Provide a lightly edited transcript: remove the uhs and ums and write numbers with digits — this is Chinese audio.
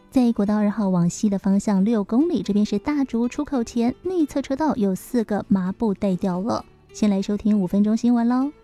在国道2号往西的方向6公里，这边是大竹出口前内侧车道有4个麻布带掉了。先来收听5分钟新闻喽。